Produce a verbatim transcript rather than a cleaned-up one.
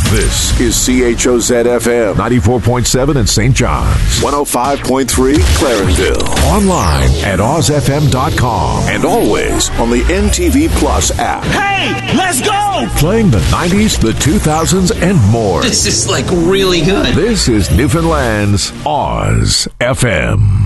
This is C H O Z F M ninety-four point seven in Saint John's, one oh five point three Clarenville. Online at oz f m dot com and always on the N T V Plus app. Hey, let's go! Playing the nineties, the two thousands, and more. This is like really good. This is Newfoundland's Oz F M.